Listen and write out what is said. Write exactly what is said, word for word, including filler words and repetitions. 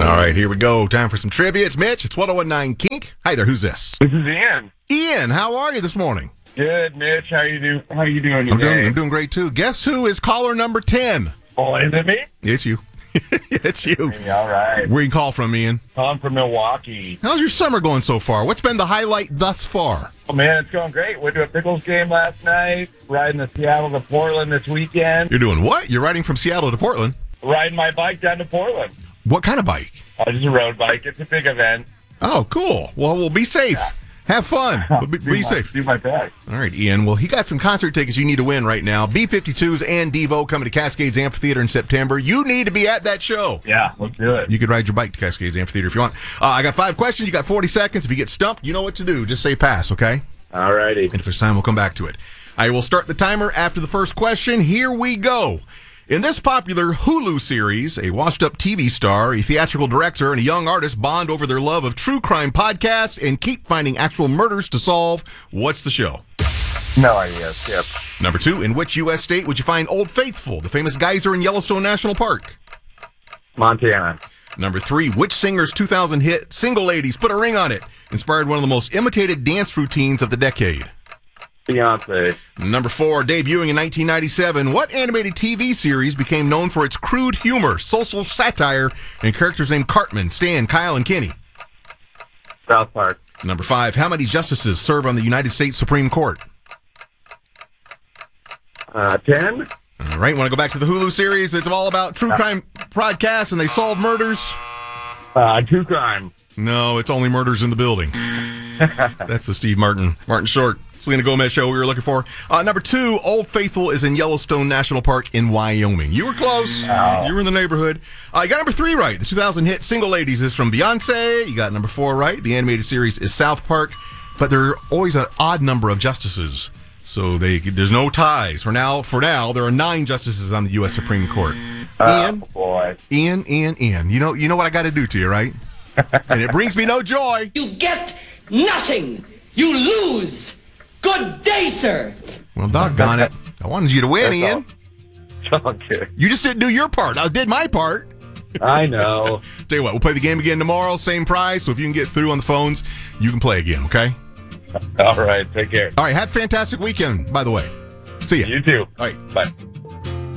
All right, here we go. Time for some trivia. It's Mitch. It's one oh one nine Kink. Hi there. Who's this? This is Ian. Ian, how are you this morning? Good, Mitch. How you do? How you doing today? I'm doing, I'm doing great, too. Guess who is caller number ten? Oh, is it me? It's you. It's you. Hey, all right. Where you call from, Ian? I'm from Milwaukee. How's your summer going so far? What's been the highlight thus far? Oh, man, it's going great. Went to a Pickles game last night. Riding the Seattle to Portland this weekend. You're doing what? You're riding from Seattle to Portland? Riding my bike down to Portland. What kind of bike? Oh, just a road bike. It's a big event. Oh, cool. Well, we'll be safe. Yeah. Have fun. Be, do be my, safe. Do my best. All right, Ian. Well, he got some concert tickets you need to win right now. B fifty-twos and Devo coming to Cascades Amphitheater in September. You need to be at that show. Yeah, let's do it. You could ride your bike to Cascades Amphitheater if you want. Uh, I got five questions. You got forty seconds. If you get stumped, you know what to do. Just say pass, okay? All righty. And if there's time, we'll come back to it. I will start the timer after the first question. Here we go. In this popular Hulu series, a washed-up T V star, a theatrical director, and a young artist bond over their love of true crime podcasts and keep finding actual murders to solve. What's the show? No idea. Skip. Number two, in which U S state would you find Old Faithful, the famous geyser in Yellowstone National Park? Montana. Number three, which singer's two thousand hit Single Ladies, Put a Ring on It, inspired one of the most imitated dance routines of the decade? Beyonce. Number four, debuting in nineteen ninety-seven, what animated T V series became known for its crude humor, social satire, and characters named Cartman, Stan, Kyle, and Kenny? South Park. Number five, how many justices serve on the United States Supreme Court? Uh, ten. All right, want to go back to the Hulu series? It's all about true crime podcasts, and they solve murders. Uh, true crime. No, it's only Murders in the Building. That's the Steve Martin, Martin Short, Selena Gomez show we were looking for. Uh, number two, Old Faithful is in Yellowstone National Park in Wyoming. You were close. Oh. You were in the neighborhood. Uh, you got number three right. The two thousand hit Single Ladies is from Beyonce. You got number four right. The animated series is South Park. But there are always an odd number of justices. So they there's no ties. For now, for now, there are nine justices on the U S Supreme Court. Oh, Ian, boy. Ian, Ian, Ian. You know, you know what I got to do to you, right? And it brings me no joy. You get nothing. You lose. Good day, sir. Well, doggone it. I wanted you to win, That's Ian. all. Okay. You just didn't do your part. I did my part. I know. Tell you what, we'll play the game again tomorrow. Same price. So if you can get through on the phones, you can play again, okay? All right. Take care. All right. Have a fantastic weekend, by the way. See ya. You too. All right. Bye.